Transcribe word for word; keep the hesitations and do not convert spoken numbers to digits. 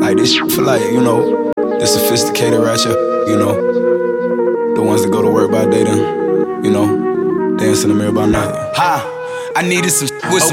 Like this shit for like, you know, the sophisticated ratchet, you know, the ones that go to work by day then, you know, dance in the mirror by night. Ha! I needed some with some